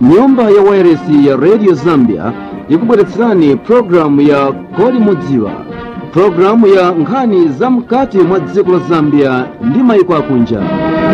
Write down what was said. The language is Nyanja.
nyumba ya wairesi ya Radio Zambia ikubweretserani programu ya Kodi Mudziwa, programu ya nkhani za mkati mwa dziko la Zambia ndi mayiko akunja.